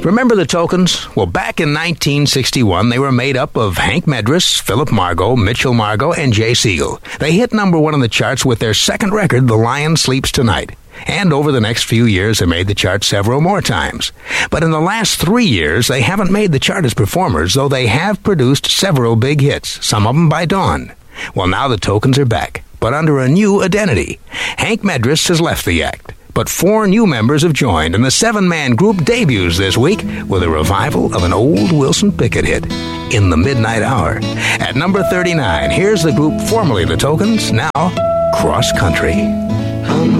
Remember the Tokens? Well, back in 1961, they were made up of Hank Medris, Philip Margo, Mitchell Margo, and Jay Siegel. They hit number one on the charts with their second record, The Lion Sleeps Tonight. And over the next few years, they made the chart several more times. But in the last 3 years, they haven't made the chart as performers, though they have produced several big hits, some of them by dawn. Well, now the Tokens are back, but under a new identity. Hank Medris has left the act, but 4 new members have joined, and the 7-man group debuts this week with a revival of an old Wilson Pickett hit, In the Midnight Hour. At number 39, here's the group formerly the Tokens, now Cross Country.